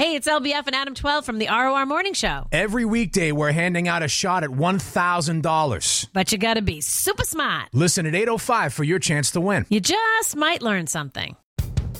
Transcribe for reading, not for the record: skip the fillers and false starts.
Hey, it's LBF and Adam 12 from the ROR Morning Show. Every weekday, we're handing out a shot at $1,000. But you gotta be super smart. Listen at 8:05 for your chance to win. You just might learn something.